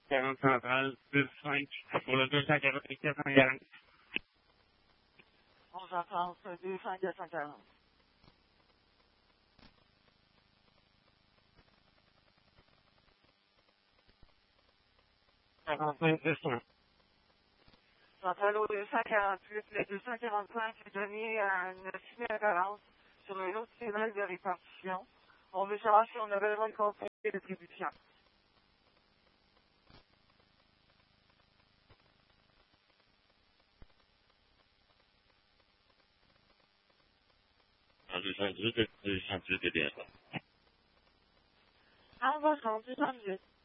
centrale 2-5 pour le 240. On s'entend, 2-5 à 140. Centrale au 248, le 245 est donné à une référence sur un autre tunnel de répartition. On veut savoir si on a besoin de conseiller de distribution. En 218 et 218 est bien ça. En va 218.